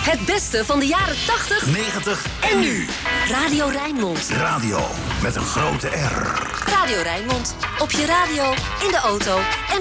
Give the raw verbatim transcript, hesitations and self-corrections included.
Het beste van de jaren tachtig, negentig en nu. Radio Rijnmond. Radio met een grote R. Radio Rijnmond. Op je radio, in de auto en